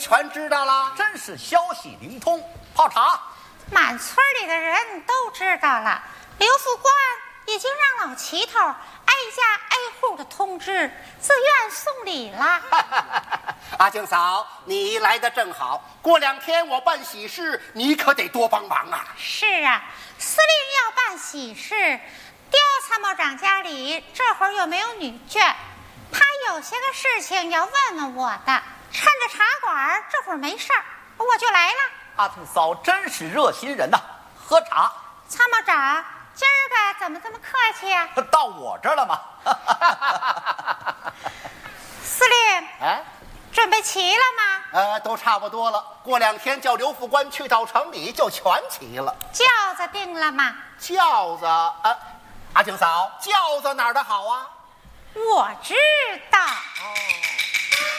全知道了？ 真是消息灵通。泡茶， 满村里的人都知道了，刘副官已经让老齐头挨家挨户的通知，自愿送礼了。 阿静嫂，你来的正好，过2天我办喜事，你可得多帮忙啊。 是啊，司令要办喜事，刁参谋长家里这会儿有没有女眷？他有些个事情要问问我的，趁着茶馆这会儿没事儿，我就来了。 阿兔嫂真是热心人呐！喝茶。 参谋长，今儿个怎么这么客气啊？ 到我这儿了吗？ 司令， 哎， 准备齐了吗？ 都差不多了。过2天叫刘副官去到城里就全齐了。 轿子定了吗？ 轿子，阿静嫂，轿子哪儿的好啊？ 我知道。 哦。